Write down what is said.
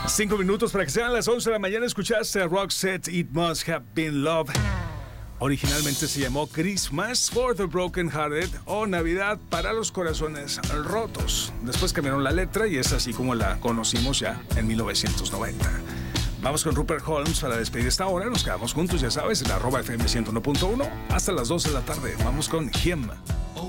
5 minutos para que sean las 11 de la mañana. Escuchaste a Roxette, It Must Have Been Love. Originalmente se llamó Christmas for the Broken Hearted o Navidad para los corazones rotos. Después cambiaron la letra y es así como la conocimos ya en 1990. Vamos con Rupert Holmes para despedir esta hora. Nos quedamos juntos, ya sabes, en @FM 101.1 hasta las 12 de la tarde. Vamos con Him.